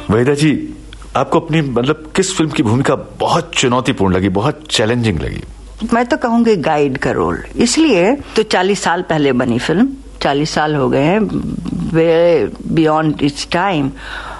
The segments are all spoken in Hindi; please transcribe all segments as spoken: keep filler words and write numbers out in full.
वहीदा जी, आपको अपनी मतलब किस फिल्म की भूमिका बहुत चुनौतीपूर्ण लगी, बहुत चैलेंजिंग लगी? मैं तो कहूंगी गाइड का रोल, इसलिए तो चालीस साल पहले बनी फिल्म, चालीस साल हो गए हैं, वे बियॉन्ड इट्स टाइम,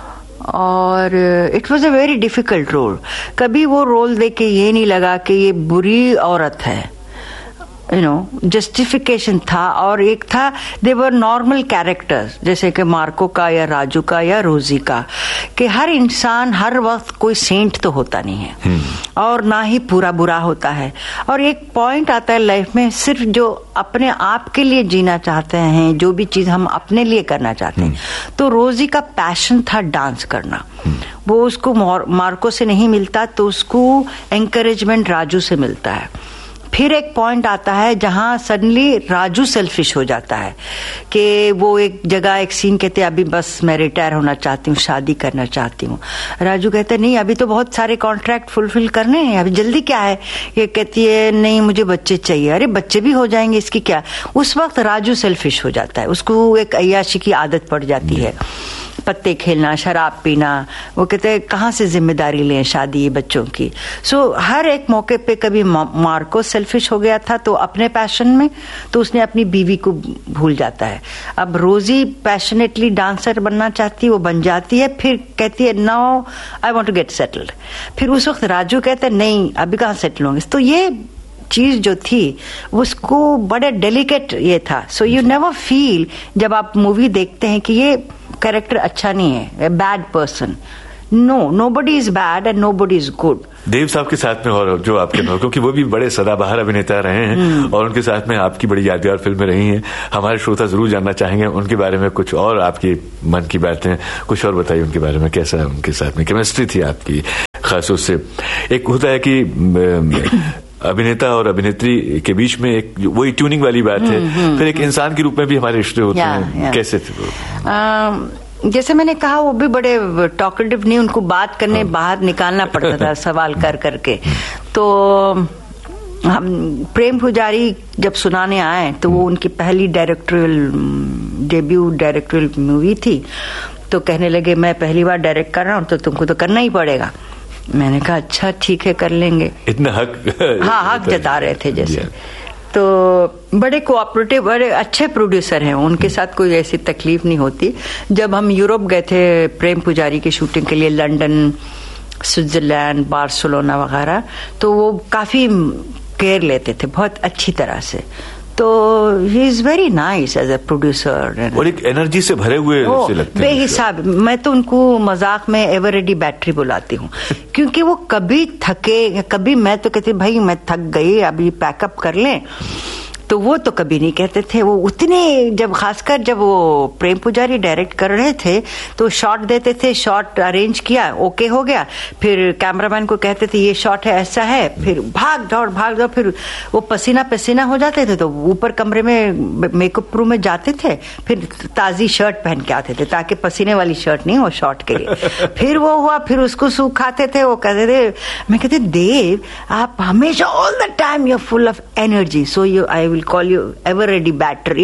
और it was a very difficult role. कभी वो रोल देख के ये नहीं लगा कि ये बुरी औरत है, यू नो, जस्टिफिकेशन था। और एक था, दे वर नॉर्मल कैरेक्टर्स, जैसे कि मार्को का या राजू का या रोजी का, कि हर इंसान हर वक्त कोई सेंट तो होता नहीं है और ना ही पूरा बुरा होता है। और एक पॉइंट आता है लाइफ में, सिर्फ जो अपने आप के लिए जीना चाहते हैं, जो भी चीज हम अपने लिए करना चाहते हैं, तो रोजी का पैशन था डांस करना, वो उसको मार्को से नहीं मिलता, तो उसको एंकरेजमेंट राजू से मिलता है। फिर एक पॉइंट आता है जहां सडनली राजू सेल्फिश हो जाता है, कि वो एक जगह एक सीन कहते हैं, अभी बस मैं रिटायर होना चाहती हूँ, शादी करना चाहती हूँ। राजू कहते हैं नहीं, अभी तो बहुत सारे कॉन्ट्रैक्ट फुलफिल करने हैं, अभी जल्दी क्या है। ये कहती है नहीं, मुझे बच्चे चाहिए। अरे बच्चे भी हो जाएंगे, इसकी क्या। उस वक्त राजू सेल्फिश हो जाता है, उसको एक अय्याशी की आदत पड़ जाती है, पत्ते खेलना, शराब पीना। वो कहते हैं कहाँ से जिम्मेदारी लें शादी बच्चों की। सो so, हर एक मौके पे कभी मार्को सेल्फिश हो गया था तो अपने पैशन में, तो उसने अपनी बीवी को भूल जाता है। अब रोजी पैशनेटली डांसर बनना चाहती है, वो बन जाती है, फिर कहती है now I want to get settled. फिर उस वक्त राजू कहते हैं नहीं, अभी कहाँ सेटल होंगे। तो ये चीज जो थी उसको बड़े डेलिकेट ये था। सो यू नेवर फील, जब आप मूवी देखते हैं, कि ये कैरेक्टर अच्छा नहीं है, bad person. No, nobody is bad and nobody is good. देव साहब के साथ में और जो आपके नौ, क्योंकि वो भी बड़े सदाबहार अभिनेता रहे हैं और उनके साथ में आपकी बड़ी यादगार फिल्में रही हैं। हमारे श्रोता जरूर जानना चाहेंगे उनके बारे में कुछ और, आपकी मन की बातें कुछ और बताइए उनके बारे में, कैसा उनके साथ में केमिस्ट्री थी आपकी खास उससे। एक होता है कि अभिनेता और अभिनेत्री के बीच में एक वही ट्यूनिंग वाली बात है, फिर एक इंसान के रूप में भी हमारे रिश्ते होते हैं, कैसे थे वो? जैसे मैंने कहा, वो भी बड़े टॉकेटिव नहीं, उनको बात करने हाँ। बाहर निकालना पड़ता था सवाल कर करके। तो हम प्रेम पुजारी जब सुनाने आए, तो वो उनकी पहली डायरेक्टोरियल डेब्यू डायरेक्टोरियल मूवी थी, तो कहने लगे मैं पहली बार डायरेक्ट कर रहा हूँ, तो तुमको तो करना ही पड़ेगा। मैंने कहा अच्छा ठीक है, कर लेंगे। इतना हक हाँ हक जता रहे थे जैसे। तो बड़े कोऑपरेटिव, बड़े अच्छे प्रोड्यूसर हैं, उनके साथ कोई ऐसी तकलीफ नहीं होती। जब हम यूरोप गए थे प्रेम पुजारी की शूटिंग के लिए, लंदन, स्विट्जरलैंड, बार्सिलोना वगैरह, तो वो काफी केयर लेते थे बहुत अच्छी तरह से। तो he is very nice as a producer, और एक एनर्जी से भरे हुए से लगते हैं बेहिसाब। मैं तो उनको मजाक में एवर रेडी बैटरी बुलाती हूँ क्योंकि वो कभी थके, कभी मैं तो कहती भाई मैं थक गई, अभी पैकअप कर लें, तो वो तो कभी नहीं कहते थे। वो उतने, जब खासकर जब वो प्रेम पुजारी डायरेक्ट कर रहे थे तो शॉट देते थे, शॉट अरेंज किया, ओके हो गया, फिर कैमरामैन को कहते थे ये शॉट है, ऐसा है, फिर भाग दौड़ भाग दौड़, फिर वो पसीना पसीना हो जाते थे, तो ऊपर कमरे में मेकअप रूम में जाते थे, फिर ताजी शर्ट पहन के आते थे ताकि पसीने वाली शर्ट नहीं हो शॉट के लिए। फिर वो हुआ, फिर उसको सुखाते थे, वो कहते थे, मैं कहते देव आप हमेशा all the time you are full of energy, so you I will call you ever ready battery.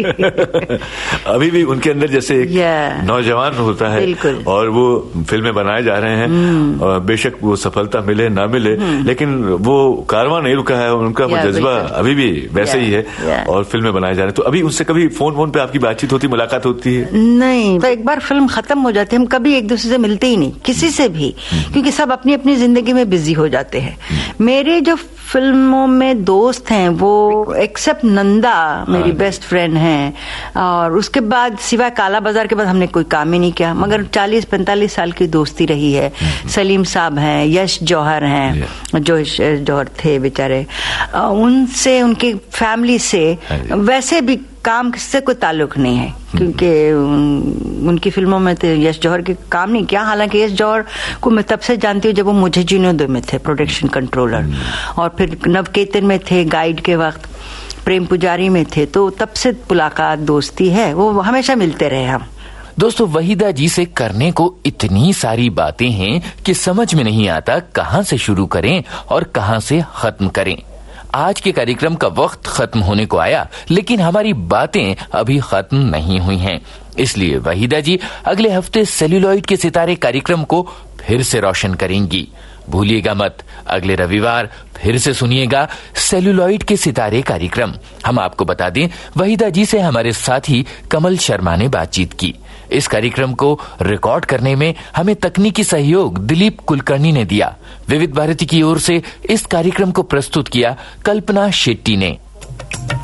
अभी भी उनके अंदर जैसे एक yeah. नौजवान होता है और वो फिल्में बनाए जा रहे हैं, hmm. और बेशक वो सफलता मिले ना मिले, hmm. लेकिन वो कारवां नहीं रुका है, उनका yeah, वो जज्बा अभी भी वैसे yeah, ही है yeah. और फिल्में बनाए जा रहे हैं। तो अभी उनसे कभी फोन फोन पे आपकी बातचीत होती, मुलाकात होती है? नहीं, तो एक बार फिल्म खत्म हो जाती है, हम कभी एक दूसरे से मिलते ही नहीं, किसी से भी, hmm. क्योंकि सब अपनी अपनी जिंदगी में बिजी हो जाते हैं। hmm. मेरे जो फिल्मों में दोस्त हैं वो एक्सेप्ट नंदा मेरी बेस्ट फ्रेंड हैं, और उसके बाद सिवाय काला बाजार के बाद हमने कोई काम ही नहीं किया, मगर चालीस पैंतालीस साल की दोस्ती रही है। सलीम साहब हैं, यश जौहर हैं, जो यश जौहर थे बेचारे, उनसे, उनकी फैमिली से वैसे भी काम से कोई ताल्लुक नहीं है, क्योंकि उन, उनकी फिल्मों में तो यश जौहर के काम नहीं किया। हालांकि यश जौहर को मैं तब से जानती हूँ जब वो मुझे जिनोदो में थे प्रोडक्शन कंट्रोलर, और फिर नवकेतन में थे गाइड के वक्त, प्रेम पुजारी में थे, तो तब से मुलाकात दोस्ती है, वो हमेशा मिलते रहे हम। दोस्तों, वहीदा जी से करने को इतनी सारी बातें हैं कि समझ में नहीं आता कहाँ से शुरू करें और कहाँ से खत्म करें। आज के कार्यक्रम का वक्त खत्म होने को आया, लेकिन हमारी बातें अभी खत्म नहीं हुई हैं। इसलिए वहीदा जी अगले हफ्ते सेल्यूलॉइड के सितारे कार्यक्रम को फिर से रोशन करेंगी। भूलिएगा मत, अगले रविवार फिर से सुनिएगा सेल्यूलॉइड के सितारे कार्यक्रम। हम आपको बता दें, वहीदा जी से हमारे साथी कमल शर्मा ने बातचीत की। इस कार्यक्रम को रिकॉर्ड करने में हमें तकनीकी सहयोग दिलीप कुलकर्णी ने दिया। विविध भारती की ओर से इस कार्यक्रम को प्रस्तुत किया कल्पना शेट्टी ने।